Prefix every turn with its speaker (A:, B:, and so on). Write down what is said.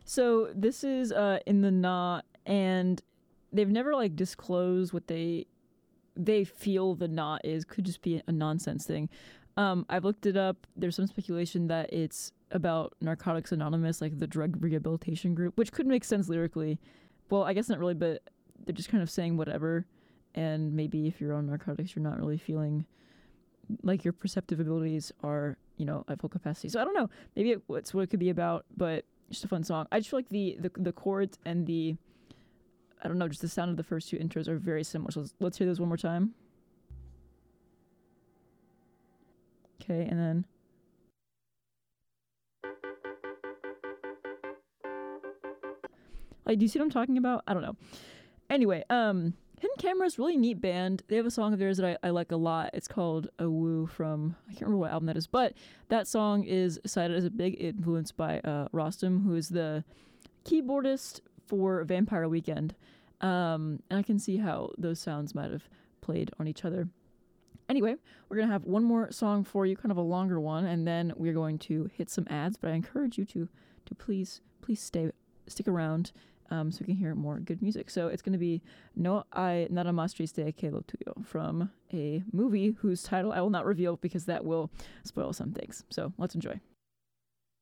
A: So this is in the knot, and they've never like disclosed what they feel the knot is. Could just be a nonsense thing. I've looked it up. There's some speculation that it's about Narcotics Anonymous, like the drug rehabilitation group, which could make sense lyrically. Well, I guess not really, but they're just kind of saying whatever. And maybe if you're on narcotics, you're not really feeling like your perceptive abilities are, at full capacity. So I don't know. Maybe it's what it could be about, but just a fun song. I just feel like the chords and I don't know, just the sound of the first two intros are very similar. So let's hear those one more time. Okay, and then. Like, do you see what I'm talking about? I don't know. Anyway, Hidden Camera's really neat band. They have a song of theirs that I like a lot. It's called A Woo from, I can't remember what album that is, but that song is cited as a big influence by Rostam, who is the keyboardist for Vampire Weekend. And I can see how those sounds might have played on each other. Anyway, we're going to have one more song for you, kind of a longer one, and then we're going to hit some ads, but I encourage you to please stick around so we can hear more good music. So it's going to be No Hay Nada Más Triste Que Lo Tuyo from a movie whose title I will not reveal because that will spoil some things. So let's enjoy.